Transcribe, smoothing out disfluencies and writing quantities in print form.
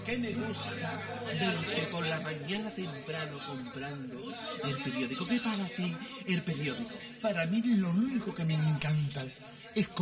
que me gusta verte por la mañana temprano comprando el periódico. ¿Qué para ti el periódico? Para mí lo único que me encanta es